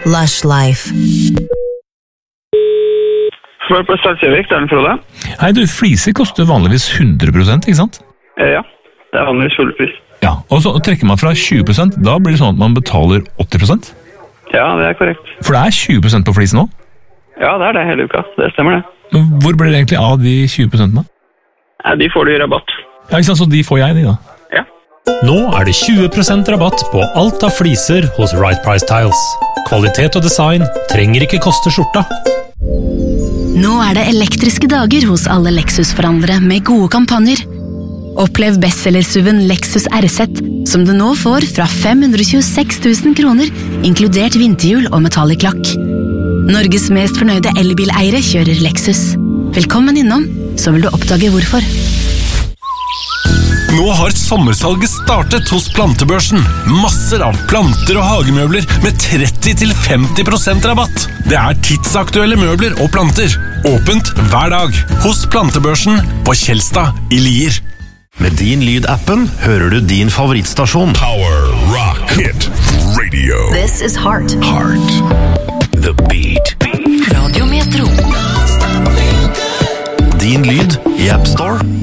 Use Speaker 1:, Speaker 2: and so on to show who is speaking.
Speaker 1: Lush Life.
Speaker 2: For på Startsjøvik, det den Frode.
Speaker 3: Hei du, fliser koster vanligvis 100%, ikke sant?
Speaker 2: Ja, det vanligvis fullpris.
Speaker 3: Ja, og så trekker man fra 20%, da blir det sånn at man betaler 80%?
Speaker 2: Ja, det korrekt.
Speaker 3: For det 20% på flisen nå?
Speaker 2: Ja, det det hele uka, det stemmer det.
Speaker 3: Men hvor blir det egentlig av de 20%?
Speaker 2: Ja, de får du i rabatt.
Speaker 3: Ja, ikke sant, så de får jeg de da?
Speaker 2: Ja.
Speaker 4: Nå det 20% rabatt på alt av fliser hos Right Price Tiles. Kvalitet og design trenger ikke koste skjorta.
Speaker 5: Nå det elektriske dager hos alle Lexus-forhandlere med gode kampanjer. Opplev bestsellersuven Lexus RZ, som du nå får fra 526 000 kroner, inkludert vinterhjul og metallic lakk. Norges mest fornøyde elbileiere kjører Lexus. Velkommen innom, så vil du oppdage hvorfor.
Speaker 6: Nå har sommersalget startet hos Plantebørsen. Masser av planter og hagemøbler med 30-50% rabatt. Det tidsaktuelle møbler og planter. Åpent hver dag hos Plantebørsen på Kjelstad i Lier.
Speaker 7: Med din Lyd-appen hører du din favorittstasjon.
Speaker 8: Power, rock, hit, radio.
Speaker 1: This is Heart.
Speaker 8: Heart.
Speaker 7: The